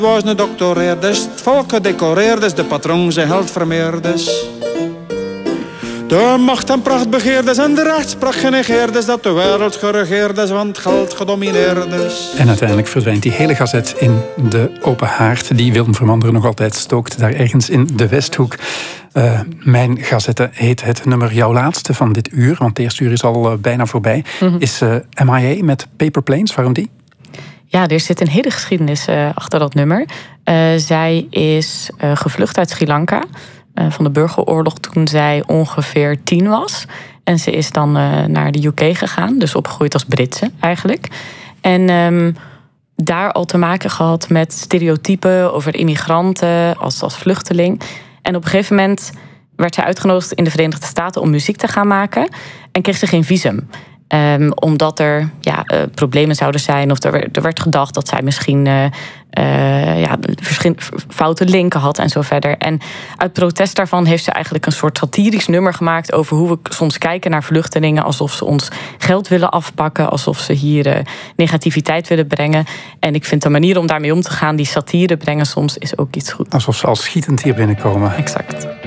Was een doctoreerders, het volk gedecoreerders, de patroon zijn geld vermeerders. De macht en pracht begeerders en de rechtspracht genegeerders, dat de wereld geregeerd is, want geld gedomineerd is. En uiteindelijk verdwijnt die hele gazet in de open haard die Willem Vermanderen nog altijd stookt, daar ergens in de Westhoek. Mijn gazette heet het nummer Jouw Laatste van dit uur, want het eerste uur is al bijna voorbij. Is MIA met Paper Planes, waarom die? Ja, er zit een hele geschiedenis achter dat nummer. Zij is gevlucht uit Sri Lanka van de burgeroorlog toen zij ongeveer 10 was. En ze is dan naar de UK gegaan, dus opgegroeid als Britse eigenlijk. En daar al te maken gehad met stereotypen over immigranten als vluchteling. En op een gegeven moment werd zij uitgenodigd in de Verenigde Staten om muziek te gaan maken. En kreeg ze geen visum. Omdat er problemen zouden zijn. Of er werd gedacht dat zij misschien foute linken had en zo verder. En uit protest daarvan heeft ze eigenlijk een soort satirisch nummer gemaakt over hoe we soms kijken naar vluchtelingen, alsof ze ons geld willen afpakken, alsof ze hier negativiteit willen brengen. En ik vind de manier om daarmee om te gaan, die satire brengen soms, is ook iets goed. Alsof ze al schietend hier binnenkomen. Exact.